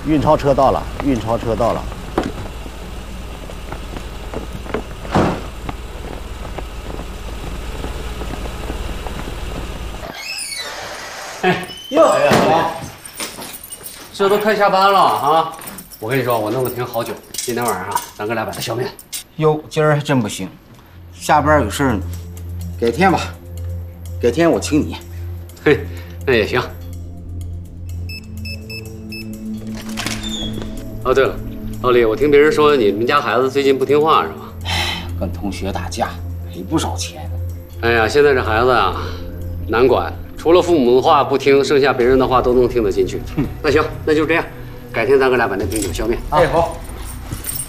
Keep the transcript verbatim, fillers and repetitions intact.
运钞车到了，运钞车到了。 哎哟，哎呀，这都快下班了啊！我跟你说，我弄了瓶好酒，今天晚上啊，咱哥俩把它消灭。 哟，今儿还真不行，下班有事儿呢，改天吧，改天我请你。 嘿，那也行。哦，对了，老李，我听别人说你们家孩子最近不听话是吧？ 哎，跟同学打架，赔不少钱。 哎呀，现在这孩子啊，难管。 除了父母的话不听，剩下别人的话都能听得进去。嗯，那行，那就这样，改天咱哥俩把那瓶酒消灭。 哎，好。